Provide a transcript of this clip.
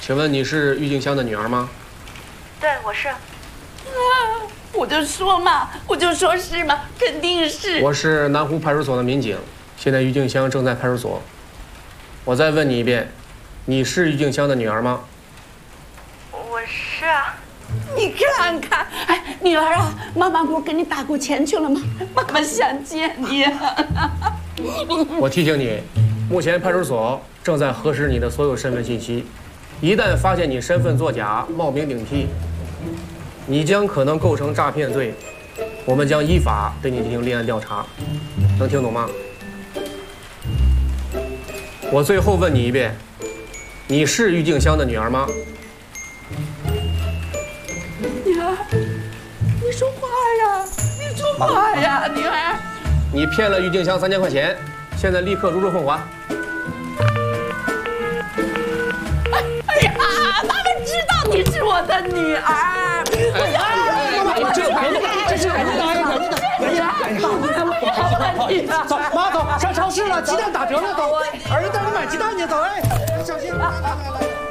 请问你是郁静香的女儿吗？ 对，我是。 我就说嘛，我就说是嘛，肯定是。 我是南湖派出所的民警，现在郁静香正在派出所。我再问你一遍，你是郁静香的女儿吗？ 我是啊。 你看看，哎，女儿啊，妈妈不是给你打过钱去了吗？妈妈想见你啊。 我提醒你，目前派出所正在核实你的所有身份信息，一旦发现你身份作假、冒名顶替，你将可能构成诈骗罪，我们将依法对你进行立案调查，能听懂吗？我最后问你一遍，你是郁静香的女儿吗？ 女儿，你说话呀！你说话呀，女儿！ 你骗了郁静香3000块钱，现在立刻如数奉还。 哎呀，他们知道你是我的女儿。哎呀， 走，妈走，上超市了，鸡蛋打折了，走，儿子带你买鸡蛋去，走，哎，小心，来来来。